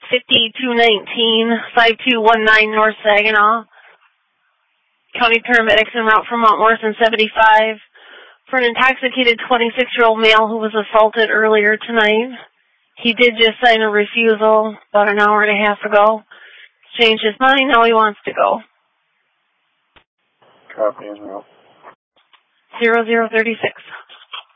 5219 North Saginaw. County paramedics en route from Mount Morrison 75 for an intoxicated 26-year-old male who was assaulted earlier tonight. He did just sign a refusal about an hour and a half ago. Changed his mind, now he wants to go. Copy en route. 0036.